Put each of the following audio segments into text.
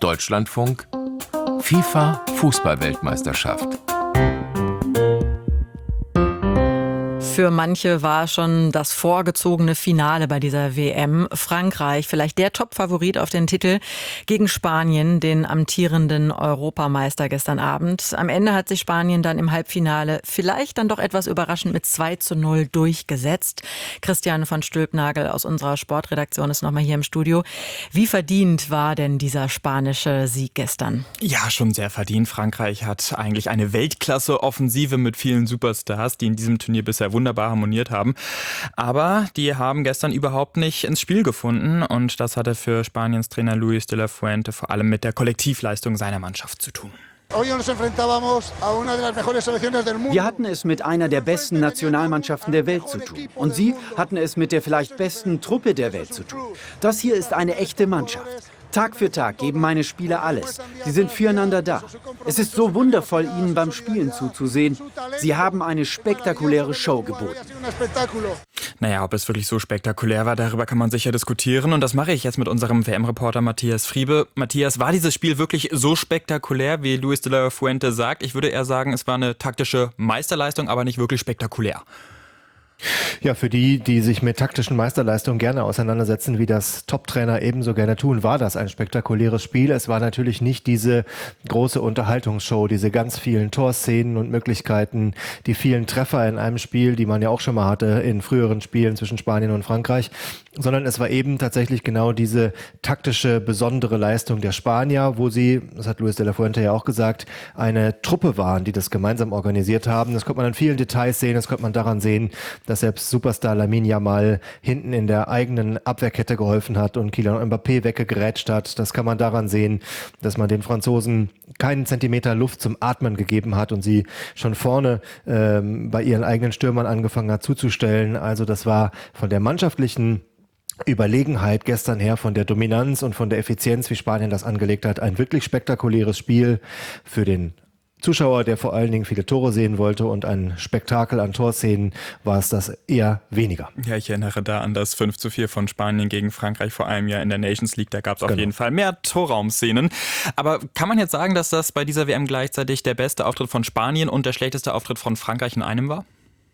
Deutschlandfunk FIFA Fußball-Weltmeisterschaft. Für manche war schon das vorgezogene Finale bei dieser WM. Frankreich, vielleicht der Top-Favorit auf den Titel gegen Spanien, den amtierenden Europameister gestern Abend. Am Ende hat sich Spanien dann im Halbfinale vielleicht dann doch etwas überraschend mit 2:0 durchgesetzt. Christian von Stülpnagel aus unserer Sportredaktion ist nochmal hier im Studio. Wie verdient war denn dieser spanische Sieg gestern? Ja, schon sehr verdient. Frankreich hat eigentlich eine Weltklasse-Offensive mit vielen Superstars, die in diesem Turnier bisher wunderbar harmoniert haben. Aber die haben gestern überhaupt nicht ins Spiel gefunden und das hatte für Spaniens Trainer Luis de la Fuente vor allem mit der Kollektivleistung seiner Mannschaft zu tun. Wir hatten es mit einer der besten Nationalmannschaften der Welt zu tun. Und sie hatten es mit der vielleicht besten Truppe der Welt zu tun. Das hier ist eine echte Mannschaft. Tag für Tag geben meine Spieler alles. Sie sind füreinander da. Es ist so wundervoll, ihnen beim Spielen zuzusehen. Sie haben eine spektakuläre Show geboten. Naja, ob es wirklich so spektakulär war, darüber kann man sicher diskutieren. Und das mache ich jetzt mit unserem WM-Reporter Matthias Friebe. Matthias, war dieses Spiel wirklich so spektakulär, wie Luis de la Fuente sagt? Ich würde eher sagen, es war eine taktische Meisterleistung, aber nicht wirklich spektakulär. Ja, für die sich mit taktischen Meisterleistungen gerne auseinandersetzen, wie das Top-Trainer ebenso gerne tun, war das ein spektakuläres Spiel. Es war natürlich nicht diese große Unterhaltungsshow, diese ganz vielen Torszenen und Möglichkeiten, die vielen Treffer in einem Spiel, die man ja auch schon mal hatte in früheren Spielen zwischen Spanien und Frankreich, sondern es war eben tatsächlich genau diese taktische, besondere Leistung der Spanier, wo sie, das hat Luis de la Fuente ja auch gesagt, eine Truppe waren, die das gemeinsam organisiert haben. Das konnte man an vielen Details sehen, das konnte man daran sehen, dass selbst Superstar Lamine Yamal hinten in der eigenen Abwehrkette geholfen hat und Kylian Mbappé weggegrätscht hat. Das kann man daran sehen, dass man den Franzosen keinen Zentimeter Luft zum Atmen gegeben hat und sie schon vorne bei ihren eigenen Stürmern angefangen hat zuzustellen. Also das war von der mannschaftlichen Überlegenheit gestern her, von der Dominanz und von der Effizienz, wie Spanien das angelegt hat, ein wirklich spektakuläres Spiel für den Zuschauer, der vor allen Dingen viele Tore sehen wollte und ein Spektakel an Torszenen, war es das eher weniger. Ja, ich erinnere da an das 5:4 von Spanien gegen Frankreich vor einem Jahr in der Nations League. Da gab es auf jeden Fall mehr Torraumszenen. Aber kann man jetzt sagen, dass das bei dieser WM gleichzeitig der beste Auftritt von Spanien und der schlechteste Auftritt von Frankreich in einem war?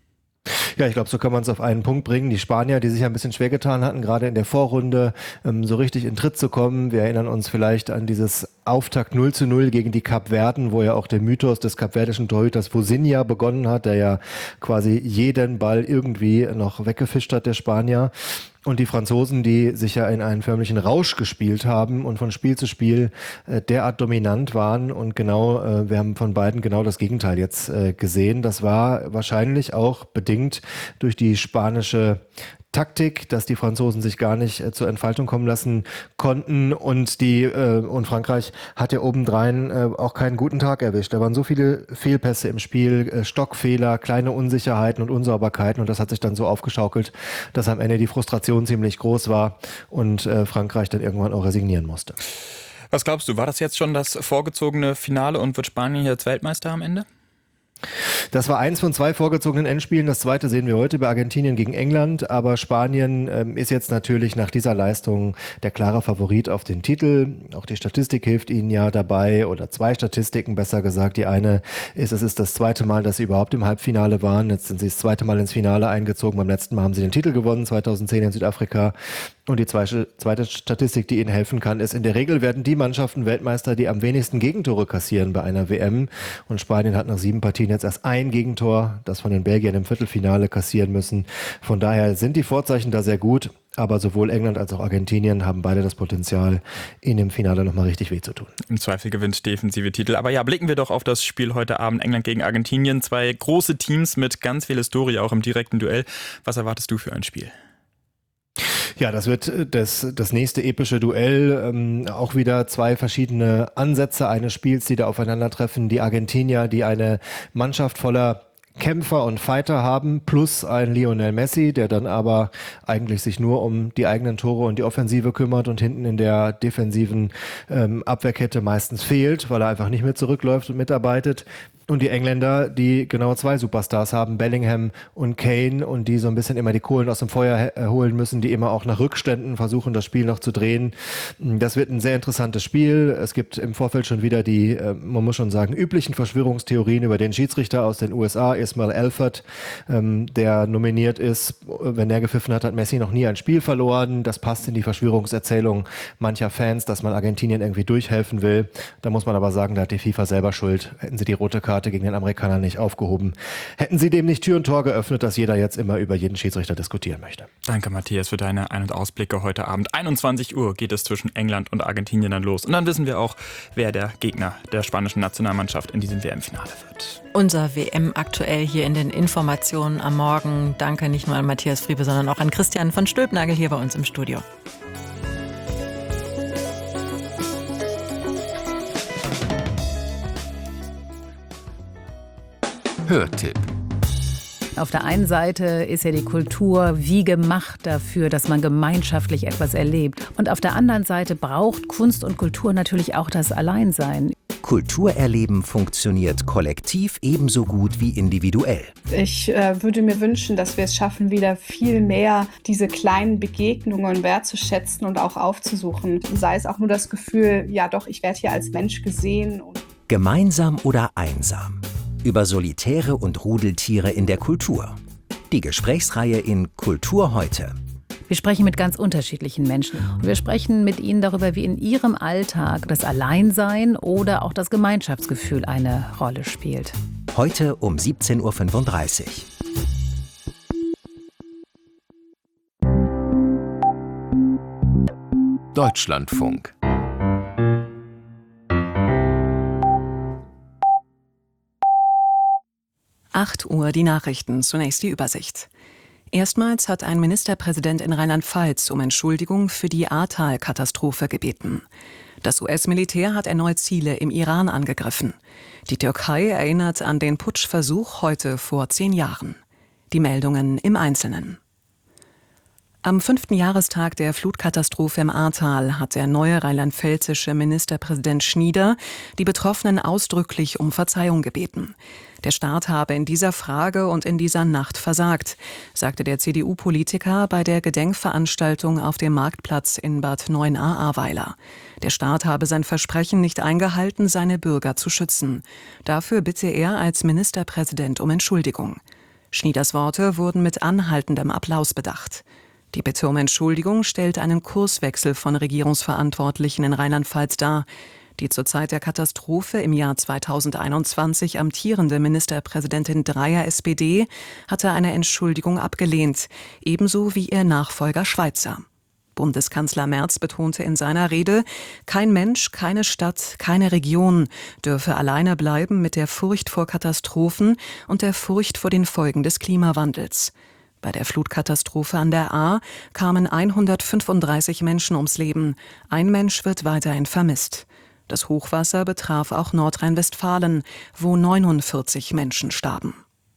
Ja, ich glaube, so kann man es auf einen Punkt bringen. Die Spanier, die sich ein bisschen schwer getan hatten, gerade in der Vorrunde so richtig in Tritt zu kommen. Wir erinnern uns vielleicht an dieses Auftakt 0:0 gegen die Kapverden, wo ja auch der Mythos des kapverdischen Torhüters Vozinha begonnen hat, der ja quasi jeden Ball irgendwie noch weggefischt hat, der Spanier. Und die Franzosen, die sich ja in einen förmlichen Rausch gespielt haben und von Spiel zu Spiel derart dominant waren. Und genau, wir haben von beiden genau das Gegenteil jetzt gesehen. Das war wahrscheinlich auch bedingt durch die spanische Taktik, dass die Franzosen sich gar nicht zur Entfaltung kommen lassen konnten und Frankreich hat ja obendrein auch keinen guten Tag erwischt. Da waren so viele Fehlpässe im Spiel, Stockfehler, kleine Unsicherheiten und Unsauberkeiten und das hat sich dann so aufgeschaukelt, dass am Ende die Frustration ziemlich groß war und Frankreich dann irgendwann auch resignieren musste. Was glaubst du, war das jetzt schon das vorgezogene Finale und wird Spanien jetzt Weltmeister am Ende? Das war eins von 2 vorgezogenen Endspielen. Das zweite sehen wir heute bei Argentinien gegen England. Aber Spanien ist jetzt natürlich nach dieser Leistung der klare Favorit auf den Titel. Auch die Statistik hilft ihnen ja dabei oder 2 Statistiken besser gesagt. Die eine ist, es ist das zweite Mal, dass sie überhaupt im Halbfinale waren. Jetzt sind sie das zweite Mal ins Finale eingezogen. Beim letzten Mal haben sie den Titel gewonnen, 2010 in Südafrika. Und die zweite Statistik, die ihnen helfen kann, ist, in der Regel werden die Mannschaften Weltmeister, die am wenigsten Gegentore kassieren bei einer WM. Und Spanien hat nach 7 Partien jetzt erst ein Gegentor, das von den Belgiern im Viertelfinale kassieren müssen. Von daher sind die Vorzeichen da sehr gut. Aber sowohl England als auch Argentinien haben beide das Potenzial, in dem Finale nochmal richtig weh zu tun. Im Zweifel gewinnt defensive Titel. Aber ja, blicken wir doch auf das Spiel heute Abend. England gegen Argentinien. 2 große Teams mit ganz viel Historie, auch im direkten Duell. Was erwartest du für ein Spiel? Ja, das wird das nächste epische Duell. Auch wieder 2 verschiedene Ansätze eines Spiels, die da aufeinandertreffen. Die Argentinier, die eine Mannschaft voller Kämpfer und Fighter haben, plus ein Lionel Messi, der dann aber eigentlich sich nur um die eigenen Tore und die Offensive kümmert und hinten in der defensiven Abwehrkette meistens fehlt, weil er einfach nicht mehr zurückläuft und mitarbeitet. Und die Engländer, die genau zwei Superstars haben, Bellingham und Kane, und die so ein bisschen immer die Kohlen aus dem Feuer holen müssen, die immer auch nach Rückständen versuchen, das Spiel noch zu drehen. Das wird ein sehr interessantes Spiel. Es gibt im Vorfeld schon wieder die, man muss schon sagen, üblichen Verschwörungstheorien über den Schiedsrichter aus den USA, Ismail Alford, der nominiert ist. Wenn er gepfiffen hat, hat Messi noch nie ein Spiel verloren. Das passt in die Verschwörungserzählung mancher Fans, dass man Argentinien irgendwie durchhelfen will. Da muss man aber sagen, da hat die FIFA selber Schuld. Hätten sie die rote Karte gegen den Amerikaner nicht aufgehoben, hätten sie dem nicht Tür und Tor geöffnet, dass jeder jetzt immer über jeden Schiedsrichter diskutieren möchte. Danke, Matthias, für deine Ein- und Ausblicke heute Abend. 21 Uhr geht es zwischen England und Argentinien dann los. Und dann wissen wir auch, wer der Gegner der spanischen Nationalmannschaft in diesem WM-Finale wird. Unser WM aktuell hier in den Informationen am Morgen. Danke nicht nur an Matthias Friebe, sondern auch an Christian von Stülpnagel hier bei uns im Studio. Hörtipp. Auf der einen Seite ist ja die Kultur wie gemacht dafür, dass man gemeinschaftlich etwas erlebt. Und auf der anderen Seite braucht Kunst und Kultur natürlich auch das Alleinsein. Kulturerleben funktioniert kollektiv ebenso gut wie individuell. Ich würde mir wünschen, dass wir es schaffen, wieder viel mehr diese kleinen Begegnungen wertzuschätzen und auch aufzusuchen. Sei es auch nur das Gefühl, ja doch, ich werde hier als Mensch gesehen. Gemeinsam oder einsam. Über Solitäre und Rudeltiere in der Kultur. Die Gesprächsreihe in Kultur heute. Wir sprechen mit ganz unterschiedlichen Menschen. Und wir sprechen mit ihnen darüber, wie in ihrem Alltag das Alleinsein oder auch das Gemeinschaftsgefühl eine Rolle spielt. Heute um 17.35 Uhr. Deutschlandfunk. Uhr die Nachrichten, zunächst die Übersicht. Erstmals hat ein Ministerpräsident in Rheinland-Pfalz um Entschuldigung für die Ahrtal-Katastrophe gebeten. Das US-Militär hat erneut Ziele im Iran angegriffen. Die Türkei erinnert an den Putschversuch heute vor 10 Jahren. Die Meldungen im Einzelnen. Am 5. Jahrestag der Flutkatastrophe im Ahrtal hat der neue rheinland-pfälzische Ministerpräsident Schnieder die Betroffenen ausdrücklich um Verzeihung gebeten. Der Staat habe in dieser Frage und in dieser Nacht versagt, sagte der CDU-Politiker bei der Gedenkveranstaltung auf dem Marktplatz in Bad 9a-Ahrweiler. Der Staat habe sein Versprechen nicht eingehalten, seine Bürger zu schützen. Dafür bitte er als Ministerpräsident um Entschuldigung. Schnieders Worte wurden mit anhaltendem Applaus bedacht. Die Bitte um Entschuldigung stellt einen Kurswechsel von Regierungsverantwortlichen in Rheinland-Pfalz dar. Die zur Zeit der Katastrophe im Jahr 2021 amtierende Ministerpräsidentin Dreyer SPD hatte eine Entschuldigung abgelehnt, ebenso wie ihr Nachfolger Schweizer. Bundeskanzler Merz betonte in seiner Rede, kein Mensch, keine Stadt, keine Region dürfe alleine bleiben mit der Furcht vor Katastrophen und der Furcht vor den Folgen des Klimawandels. Bei der Flutkatastrophe an der Ahr kamen 135 Menschen ums Leben. Ein Mensch wird weiterhin vermisst. Das Hochwasser betraf auch Nordrhein-Westfalen, wo 49 Menschen starben.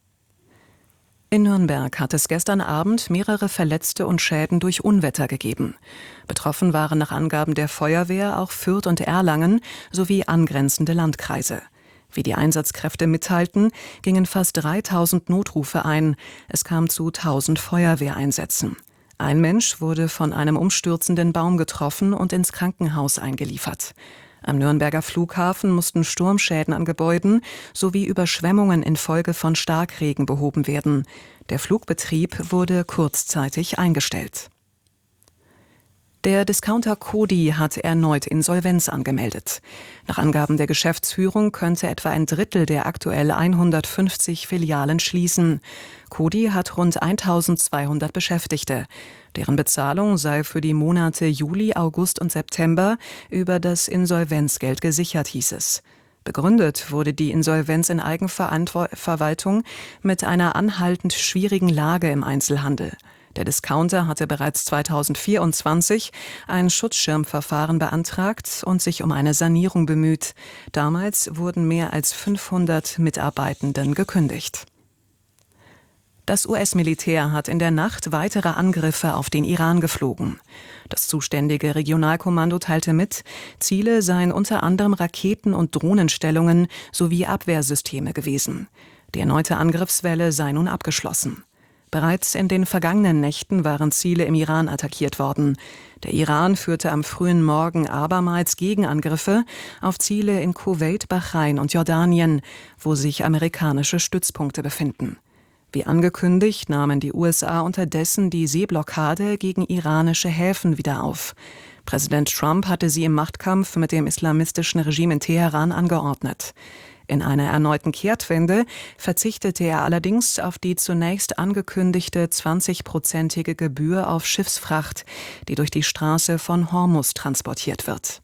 In Nürnberg hat es gestern Abend mehrere Verletzte und Schäden durch Unwetter gegeben. Betroffen waren nach Angaben der Feuerwehr auch Fürth und Erlangen sowie angrenzende Landkreise. Wie die Einsatzkräfte mitteilten, gingen fast 3000 Notrufe ein. Es kam zu 1000 Feuerwehreinsätzen. Ein Mensch wurde von einem umstürzenden Baum getroffen und ins Krankenhaus eingeliefert. Am Nürnberger Flughafen mussten Sturmschäden an Gebäuden sowie Überschwemmungen infolge von Starkregen behoben werden. Der Flugbetrieb wurde kurzzeitig eingestellt. Der Discounter Coty hat erneut Insolvenz angemeldet. Nach Angaben der Geschäftsführung könnte etwa ein Drittel der aktuell 150 Filialen schließen. Coty hat rund 1200 Beschäftigte. Deren Bezahlung sei für die Monate Juli, August und September über das Insolvenzgeld gesichert, hieß es. Begründet wurde die Insolvenz in Eigenverwaltung mit einer anhaltend schwierigen Lage im Einzelhandel. Der Discounter hatte bereits 2024 ein Schutzschirmverfahren beantragt und sich um eine Sanierung bemüht. Damals wurden mehr als 500 Mitarbeitenden gekündigt. Das US-Militär hat in der Nacht weitere Angriffe auf den Iran geflogen. Das zuständige Regionalkommando teilte mit, Ziele seien unter anderem Raketen- und Drohnenstellungen sowie Abwehrsysteme gewesen. Die erneute Angriffswelle sei nun abgeschlossen. Bereits in den vergangenen Nächten waren Ziele im Iran attackiert worden. Der Iran führte am frühen Morgen abermals Gegenangriffe auf Ziele in Kuwait, Bahrain und Jordanien, wo sich amerikanische Stützpunkte befinden. Wie angekündigt, nahmen die USA unterdessen die Seeblockade gegen iranische Häfen wieder auf. Präsident Trump hatte sie im Machtkampf mit dem islamistischen Regime in Teheran angeordnet. In einer erneuten Kehrtwende verzichtete er allerdings auf die zunächst angekündigte 20-prozentige Gebühr auf Schiffsfracht, die durch die Straße von Hormuz transportiert wird.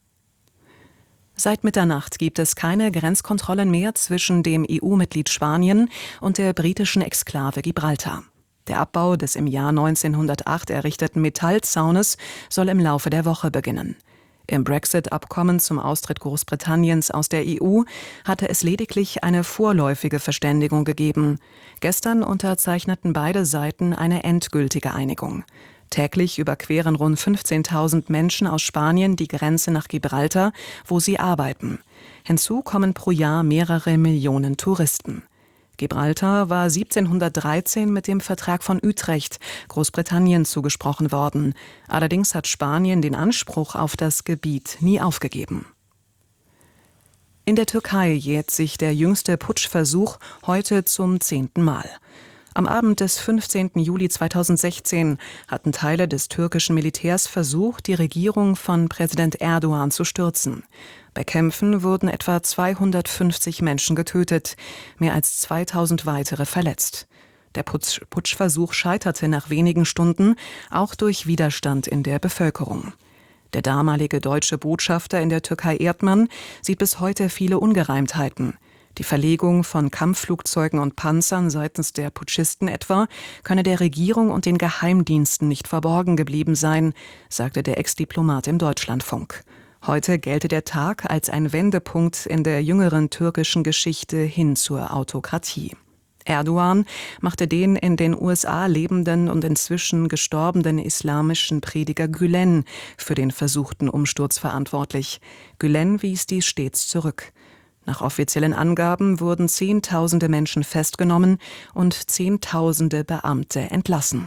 Seit Mitternacht gibt es keine Grenzkontrollen mehr zwischen dem EU-Mitglied Spanien und der britischen Exklave Gibraltar. Der Abbau des im Jahr 1908 errichteten Metallzaunes soll im Laufe der Woche beginnen. Im Brexit-Abkommen zum Austritt Großbritanniens aus der EU hatte es lediglich eine vorläufige Verständigung gegeben. Gestern unterzeichneten beide Seiten eine endgültige Einigung. Täglich überqueren rund 15.000 Menschen aus Spanien die Grenze nach Gibraltar, wo sie arbeiten. Hinzu kommen pro Jahr mehrere Millionen Touristen. Gibraltar war 1713 mit dem Vertrag von Utrecht Großbritannien zugesprochen worden. Allerdings hat Spanien den Anspruch auf das Gebiet nie aufgegeben. In der Türkei jährt sich der jüngste Putschversuch heute zum 10. Mal. Am Abend des 15. Juli 2016 hatten Teile des türkischen Militärs versucht, die Regierung von Präsident Erdogan zu stürzen. Bei Kämpfen wurden etwa 250 Menschen getötet, mehr als 2000 weitere verletzt. Der Putschversuch scheiterte nach wenigen Stunden, auch durch Widerstand in der Bevölkerung. Der damalige deutsche Botschafter in der Türkei Erdmann sieht bis heute viele Ungereimtheiten. Die Verlegung von Kampfflugzeugen und Panzern seitens der Putschisten etwa könne der Regierung und den Geheimdiensten nicht verborgen geblieben sein, sagte der Ex-Diplomat im Deutschlandfunk. Heute gelte der Tag als ein Wendepunkt in der jüngeren türkischen Geschichte hin zur Autokratie. Erdogan machte den in den USA lebenden und inzwischen gestorbenen islamischen Prediger Gülen für den versuchten Umsturz verantwortlich. Gülen wies dies stets zurück. Nach offiziellen Angaben wurden Zehntausende Menschen festgenommen und Zehntausende Beamte entlassen.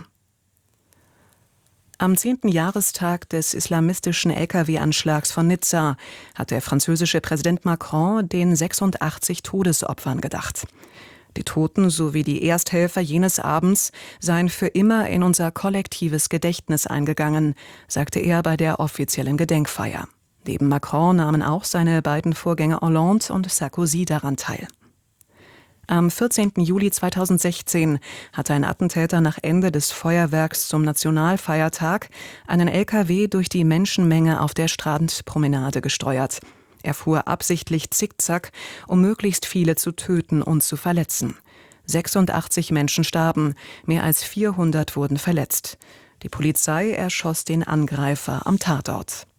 Am 10. Jahrestag des islamistischen Lkw-Anschlags von Nizza hat der französische Präsident Macron den 86 Todesopfern gedacht. Die Toten sowie die Ersthelfer jenes Abends seien für immer in unser kollektives Gedächtnis eingegangen, sagte er bei der offiziellen Gedenkfeier. Neben Macron nahmen auch seine beiden Vorgänger Hollande und Sarkozy daran teil. Am 14. Juli 2016 hatte ein Attentäter nach Ende des Feuerwerks zum Nationalfeiertag einen LKW durch die Menschenmenge auf der Strandpromenade gesteuert. Er fuhr absichtlich zickzack, um möglichst viele zu töten und zu verletzen. 86 Menschen starben, mehr als 400 wurden verletzt. Die Polizei erschoss den Angreifer am Tatort.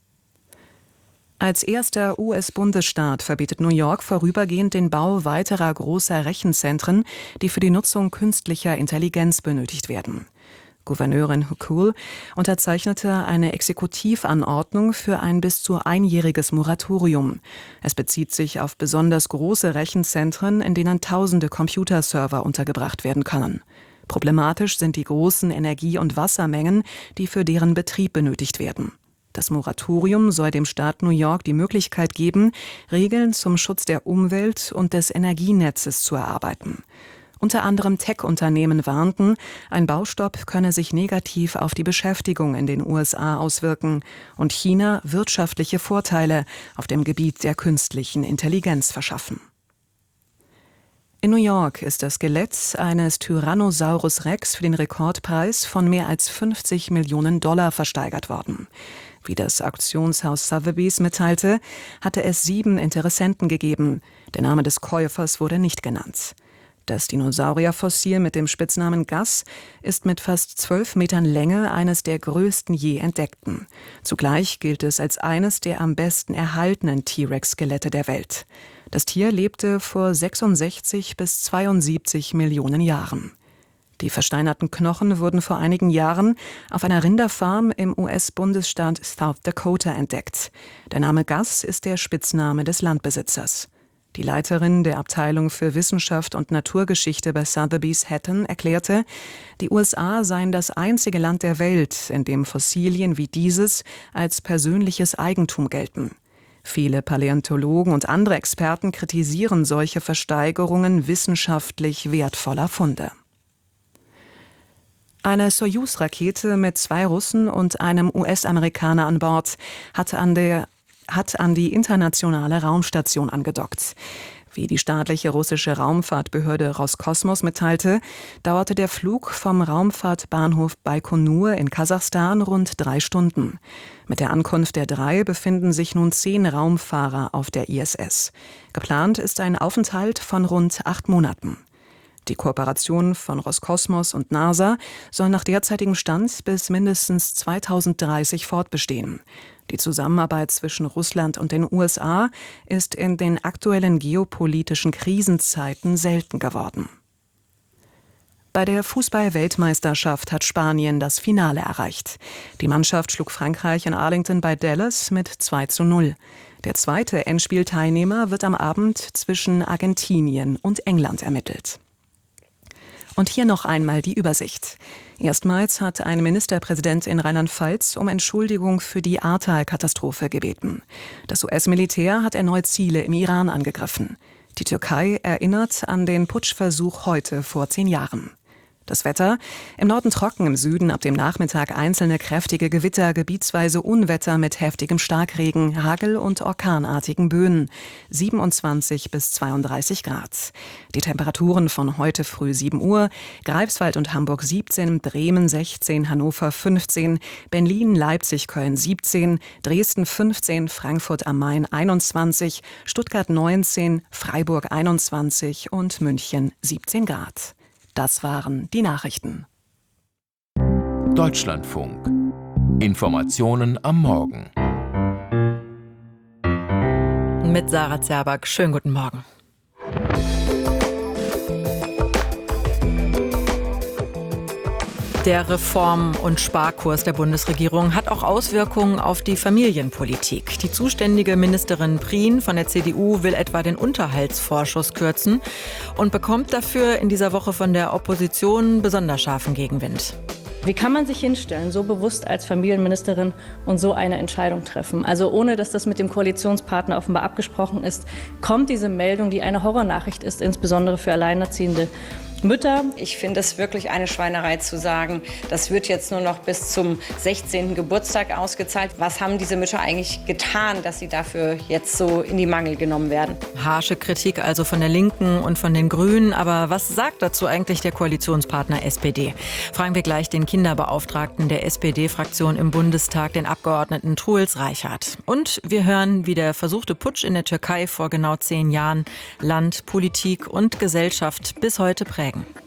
Als erster US-Bundesstaat verbietet New York vorübergehend den Bau weiterer großer Rechenzentren, die für die Nutzung künstlicher Intelligenz benötigt werden. Gouverneurin Hochul unterzeichnete eine Exekutivanordnung für ein bis zu einjähriges Moratorium. Es bezieht sich auf besonders große Rechenzentren, in denen tausende Computerserver untergebracht werden können. Problematisch sind die großen Energie- und Wassermengen, die für deren Betrieb benötigt werden. Das Moratorium soll dem Staat New York die Möglichkeit geben, Regeln zum Schutz der Umwelt und des Energienetzes zu erarbeiten. Unter anderem Tech-Unternehmen warnten, ein Baustopp könne sich negativ auf die Beschäftigung in den USA auswirken und China wirtschaftliche Vorteile auf dem Gebiet der künstlichen Intelligenz verschaffen. In New York ist das Skelett eines Tyrannosaurus Rex für den Rekordpreis von mehr als $50 Millionen versteigert worden. Wie das Auktionshaus Sotheby's mitteilte, hatte es 7 Interessenten gegeben. Der Name des Käufers wurde nicht genannt. Das Dinosaurierfossil mit dem Spitznamen Gus ist mit fast 12 Metern Länge eines der größten je entdeckten. Zugleich gilt es als eines der am besten erhaltenen T-Rex-Skelette der Welt. Das Tier lebte vor 66 bis 72 Millionen Jahren. Die versteinerten Knochen wurden vor einigen Jahren auf einer Rinderfarm im US-Bundesstaat South Dakota entdeckt. Der Name Gus ist der Spitzname des Landbesitzers. Die Leiterin der Abteilung für Wissenschaft und Naturgeschichte bei Sotheby's Hatton erklärte, die USA seien das einzige Land der Welt, in dem Fossilien wie dieses als persönliches Eigentum gelten. Viele Paläontologen und andere Experten kritisieren solche Versteigerungen wissenschaftlich wertvoller Funde. Eine Sojus-Rakete mit 2 Russen und einem US-Amerikaner an Bord hat an die internationale Raumstation angedockt. Wie die staatliche russische Raumfahrtbehörde Roskosmos mitteilte, dauerte der Flug vom Raumfahrtbahnhof Baikonur in Kasachstan rund 3 Stunden. Mit der Ankunft der 3 befinden sich nun 10 Raumfahrer auf der ISS. Geplant ist ein Aufenthalt von rund 8 Monaten. Die Kooperation von Roskosmos und NASA soll nach derzeitigem Stand bis mindestens 2030 fortbestehen. Die Zusammenarbeit zwischen Russland und den USA ist in den aktuellen geopolitischen Krisenzeiten selten geworden. Bei der Fußball-Weltmeisterschaft hat Spanien das Finale erreicht. Die Mannschaft schlug Frankreich in Arlington bei Dallas mit 2:0. Der zweite Endspielteilnehmer wird am Abend zwischen Argentinien und England ermittelt. Und hier noch einmal die Übersicht. Erstmals hat ein Ministerpräsident in Rheinland-Pfalz um Entschuldigung für die Ahrtal-Katastrophe gebeten. Das US-Militär hat erneut Ziele im Iran angegriffen. Die Türkei erinnert an den Putschversuch heute vor 10 Jahren. Das Wetter: im Norden trocken, im Süden ab dem Nachmittag einzelne kräftige Gewitter, gebietsweise Unwetter mit heftigem Starkregen, Hagel und orkanartigen Böen. 27 bis 32 Grad. Die Temperaturen von heute früh 7 Uhr: Greifswald und Hamburg 17, Bremen 16, Hannover 15, Berlin, Leipzig, Köln 17, Dresden 15, Frankfurt am Main 21, Stuttgart 19, Freiburg 21 und München 17 Grad. Das waren die Nachrichten. Deutschlandfunk. Informationen am Morgen. Mit Sarah Zerback. Schönen guten Morgen. Der Reform- und Sparkurs der Bundesregierung hat auch Auswirkungen auf die Familienpolitik. Die zuständige Ministerin Prien von der CDU will etwa den Unterhaltsvorschuss kürzen und bekommt dafür in dieser Woche von der Opposition besonders scharfen Gegenwind. Wie kann man sich hinstellen, so bewusst als Familienministerin und so eine Entscheidung treffen? Also ohne, dass das mit dem Koalitionspartner offenbar abgesprochen ist, kommt diese Meldung, die eine Horrornachricht ist, insbesondere für alleinerziehende Mütter. Ich finde es wirklich eine Schweinerei zu sagen, das wird jetzt nur noch bis zum 16. Geburtstag ausgezahlt. Was haben diese Mütter eigentlich getan, dass sie dafür jetzt so in die Mangel genommen werden? Harsche Kritik also von der Linken und von den Grünen. Aber was sagt dazu eigentlich der Koalitionspartner SPD? Fragen wir gleich den Kinderbeauftragten der SPD-Fraktion im Bundestag, den Abgeordneten Truls Reichert. Und wir hören, wie der versuchte Putsch in der Türkei vor genau 10 Jahren Land, Politik und Gesellschaft bis heute prägen.